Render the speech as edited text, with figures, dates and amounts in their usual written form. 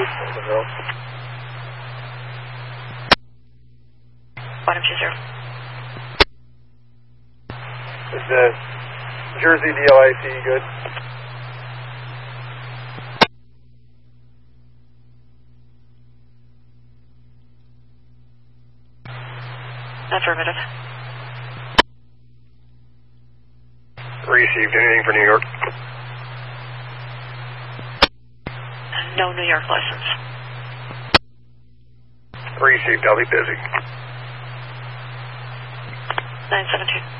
Bottom 20. Is the Jersey DLIC good? Affirmative. Received. Anything for New York? No New York license. Received. I'll be busy. 972.